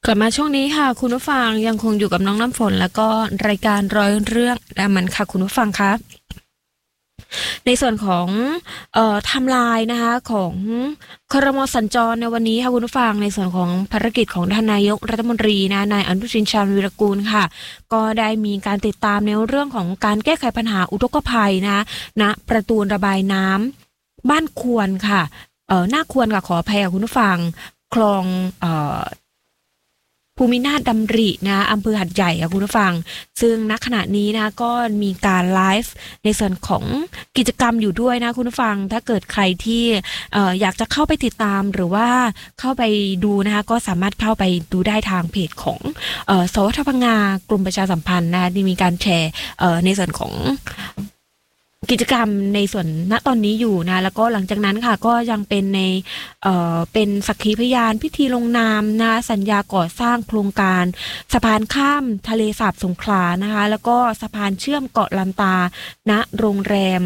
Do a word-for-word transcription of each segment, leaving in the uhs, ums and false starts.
กลับมาช่วงนี้ค่ะคุณผู้ฟังยังคงอยู่กับน้องน้ำฝนแล้วก็รายการร้อยเรื่องและมันค่ะคุณผู้ฟังครับในส่วนของเอ่อไทม์ไลน์นะคะของครม.สัญจรในวันนี้ค่ะคุณผู้ฟังในส่วนของภารกิจของท่านนายกรัฐมนตรีนะนายอนุทินชาญวีรกูลค่ะก็ได้มีการติดตามในเรื่องของการแก้ไขปัญหาอุทกภัยนะณประตูระบายน้ำบ้านควรค่ะเอ่อหน้าควรค่ะขออภัยค่ะคุณผู้ฟังคลองเอ่อภูมินาถดำรินะอำเภอหัดใหญ่ค่ะคุณผู้ฟังซึ่งณขณะนี้นะก็มีการไลฟ์ในส่วนของกิจกรรมอยู่ด้วยนะคุณผู้ฟังถ้าเกิดใครที่เอ่ออยากจะเข้าไปติดตามหรือว่าเข้าไปดูนะคะก็สามารถเข้าไปดูได้ทางเพจของเอ่อสวทพังงากรมประชาสัมพันธ์นะที่มีการแชร์เอ่อในส่วนของกิจกรรมในส่วนณตอนนี้อยู่นะแล้วก็หลังจากนั้นค่ะก็ยังเป็นในเอ่อเป็นสักขีพยานพิธีลงนามนะสัญญาก่อสร้างโครงการสะพานข้ามทะเลสาบสงขลานะคะแล้วก็สะพานเชื่อมเกาะลันตาณโรงแรม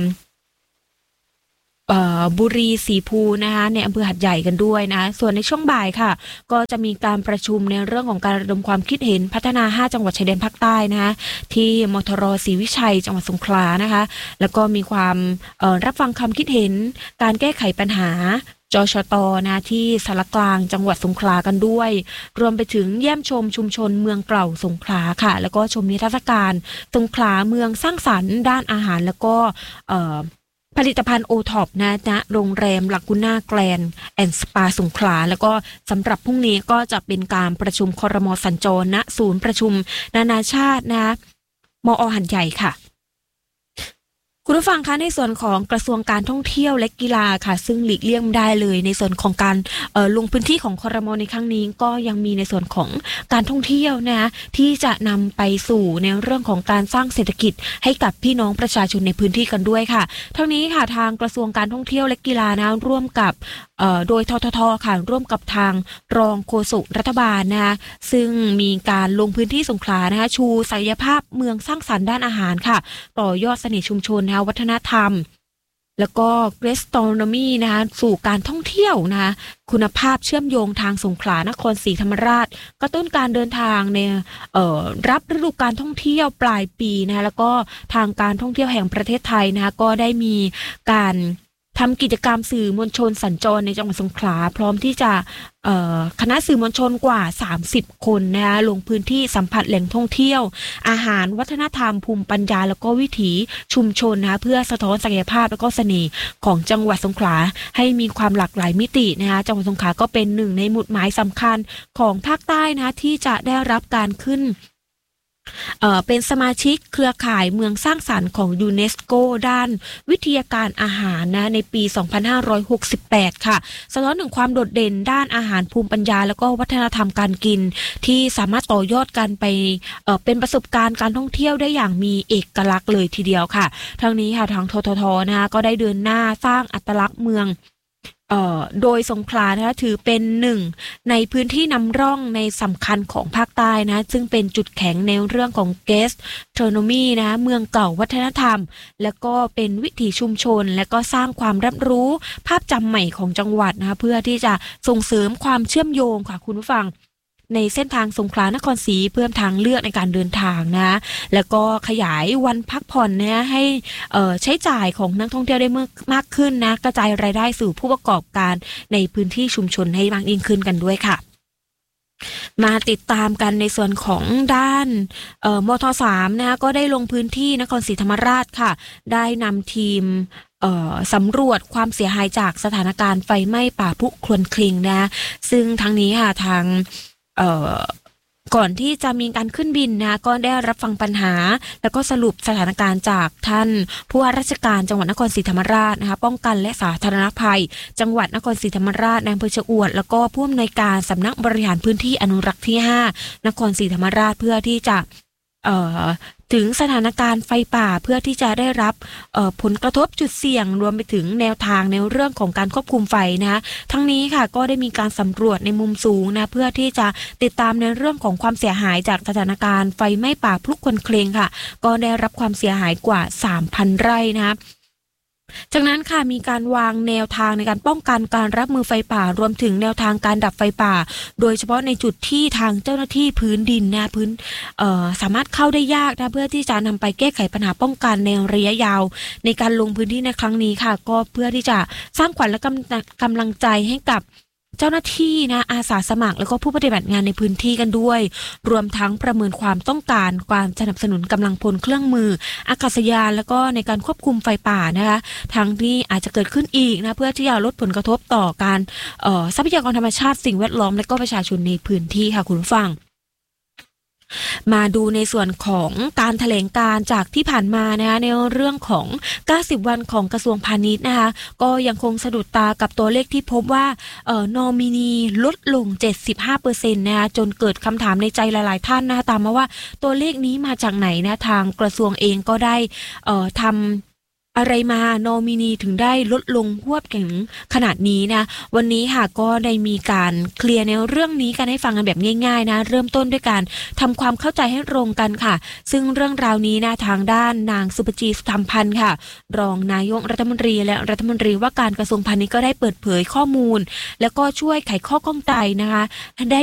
บุรีสีภูนะคะในอำเภอหัดใหญ่กันด้วยนะส่วนในช่วงบ่ายค่ะก็จะมีการประชุมในเรื่องของการระดมความคิดเห็นพัฒนาห้าจังหวัดชายแดนภาคใต้นะคะที่มทรศรีวิชัยจังหวัดสงขลานะคะแล้วก็มีความรับฟังความคิดเห็นการแก้ไขปัญหาจชตนะที่สารกลางจังหวัดสงขลากันด้วยรวมไปถึงเยี่ยมชมชุมชนเมืองเก่าสงขลาค่ะแล้วก็ชมนิทรรศการสงขลาเมืองสร้างสรรค์ด้านอาหารแล้วก็ผลิตภัณฑ์โอท็อปนะณโรงแรมลากูน่าแกลนแอนด์สปาสงขลาแล้วก็สำหรับพรุ่งนี้ก็จะเป็นการประชุมครม.สัญจรณศูนย์ประชุมนานาชาตินะมอ.หัดใหญ่ค่ะคุณผู้ฟังคะในส่วนของกระทรวงการท่องเที่ยวและกีฬาค่ะซึ่งหลีกเลี่ยงไม่ได้เลยในส่วนของการลงพื้นที่ของครม.ในครั้งนี้ก็ยังมีในส่วนของการท่องเที่ยวนะที่จะนำไปสู่ในเรื่องของการสร้างเศรษฐกิจให้กับพี่น้องประชาชนในพื้นที่กันด้วยค่ะทั้งนี้ค่ะทางกระทรวงการท่องเที่ยวและกีฬานะร่วมกับโดยทททค่ะร่วมกับทางรองโฆษกรัฐบาลนะคะซึ่งมีการลงพื้นที่สงขลานะคะชูศักยภาพเมืองสร้างสรรค์ด้านอาหารค่ะต่อยอดเสน่ห์ชุมชนนะคะวัฒนธรรมแล้วก็ gastronomy นะคะสู่การท่องเที่ยวนะคะคุณภาพเชื่อมโยงทางสงขลานครศรีธรรมราชกระตุ้นการเดินทางในรับฤดูการท่องเที่ยวปลายปีนะคะแล้วก็ทางการท่องเที่ยวแห่งประเทศไทยนะคะก็ได้มีการทำกิจกรรมสื่อมวลชนสัญจรในจังหวัดสงขลาพร้อมที่จะคณะสื่อมวลชนกว่าสามสิบคนนะคะลงพื้นที่สัมผัสแหล่งท่องเที่ยวอาหารวัฒนธรรมภูมิปัญญาแล้วก็วิถีชุมชนนะคะเพื่อสะท้อนศักยภาพแล้วก็เสน่ห์ของจังหวัดสงขลาให้มีความหลากหลายมิตินะคะจังหวัดสงขลาก็เป็นหนึ่งในหมุดหมายสำคัญของภาคใต้นะที่จะได้รับการขึ้นเอ่อเป็นสมาชิกเครือข่ายเมืองสร้างสรรค์ของยูเนสโกด้านวิทยาการอาหารนะในปีสองพันห้าร้อยหกสิบแปดค่ะสะท้อนถึงความโดดเด่นด้านอาหารภูมิปัญญาแล้วก็วัฒนธรรมการกินที่สามารถต่อยอดกันไปเอ่อเป็นประสบการณ์การท่องเที่ยวได้อย่างมีเอกลักษณ์เลยทีเดียวค่ะทั้งนี้ค่ะทางทททนะคะก็ได้เดินหน้าสร้างอัตลักษณ์เมืองเอ่อโดยสงขลานะคะถือเป็นหนึ่งในพื้นที่นำร่องในสำคัญของภาคใต้นะซึ่งเป็นจุดแข็งในเรื่องของ gastronomy นะเมืองเก่าวัฒนธรรมแล้วก็เป็นวิถีชุมชนและก็สร้างความรับรู้ภาพจำใหม่ของจังหวัดนะคะเพื่อที่จะส่งเสริมความเชื่อมโยงค่ะคุณผู้ฟังในเส้นทางสงขลานครศรีเพิ่มทางเลือกในการเดินทางนะแล้วก็ขยายวันพักผ่อนนะให้ใช้จ่ายของนักท่องเที่ยวได้มากขึ้นนะกระจายรายได้สู่ผู้ประกอบการในพื้นที่ชุมชนให้มากยิ่งขึ้นกันด้วยค่ะมาติดตามกันในส่วนของด้านมทสามนะก็ได้ลงพื้นที่นครศรีธรรมราชค่ะได้นำทีมสำรวจความเสียหายจากสถานการณ์ไฟไหม้ป่าพุครวนคลิงนะซึ่งทั้งนี้ค่ะทางก่อนที่จะมีการขึ้นบินนะก็ได้รับฟังปัญหาแล้วก็สรุปสถานการณ์จากท่านผู้ว่าราชการจังหวัดนครศรีธรรมราชนะคะป้องกันและสาธารณภัยจังหวัดนครศรีธรรมราชนายอำเภอชะอวดแล้วก็ผู้อำนวยการสำนักบริหารพื้นที่อนุรักษ์ที่ห้านครศรีธรรมราชเพื่อที่จะเอ่อถึงสถานการณ์ไฟป่าเพื่อที่จะได้รับผลกระทบจุดเสี่ยงรวมไปถึงแนวทางในเรื่องของการควบคุมไฟนะคะทั้งนี้ค่ะก็ได้มีการสำรวจในมุมสูงนะเพื่อที่จะติดตามในเรื่องของความเสียหายจากสถานการณ์ไฟไหม้ป่าพลุควนเคลงค่ะก็ได้รับความเสียหายกว่า สามพัน ไร่นะคะจากนั้นค่ะมีการวางแนวทางในการป้องกันการรับมือไฟป่ารวมถึงแนวทางการดับไฟป่าโดยเฉพาะในจุดที่ทางเจ้าหน้าที่พื้นดินนะพื้นเอ่อสามารถเข้าได้ยากนะเพื่อที่จะนำไปแก้ไขปัญหาป้องกันในระยะยาวในการลงพื้นที่ในครั้งนี้ค่ะก็เพื่อที่จะสร้างขวัญและกำกำลังใจให้กับเจ้าหน้าที่นะอาสาสมัครแล้วก็ผู้ปฏิบัติงานในพื้นที่กันด้วยรวมทั้งประเมินความต้องการการสนับสนุนกำลังพลเครื่องมืออากาศยานแล้วก็ในการควบคุมไฟป่านะคะทั้งที่อาจจะเกิดขึ้นอีกนะเพื่อที่จะลดผลกระทบต่อการเอ่อทรัพยากรธรรมชาติสิ่งแวดล้อมและก็ประชาชนในพื้นที่ค่ะคุณผู้ฟังมาดูในส่วนของการแถลงการจากที่ผ่านมานะคะในเรื่องของเก้าสิบวันของกระทรวงพาณิชย์นะคะก็ยังคงสะดุดตากับตัวเลขที่พบว่าเอ่อนอมินีลดลง เจ็ดสิบห้าเปอร์เซ็นต์ นะคะจนเกิดคำถามในใจหลายๆท่านนะคะตามมาว่าตัวเลขนี้มาจากไหนนะทางกระทรวงเองก็ได้เอ่อทำอะไรมานอมินีถึงได้ลดลงหวบถึงขนาดนี้นะวันนี้ค่ะก็ได้มีการเคลียร์ในเรื่องนี้กันให้ฟังกันแบบง่ายๆนะเริ่มต้นด้วยการทำความเข้าใจให้ตรงกันค่ะซึ่งเรื่องราวนี้นะทางด้านนางสุปจีสุธรรมพันธ์ค่ะรองนายกรัฐมนตรีและรัฐมนตรีว่าการกระทรวงพาณิชย์ก็ได้เปิดเผยข้อมูลแล้วก็ช่วยไขข้อข้องใจนะคะได้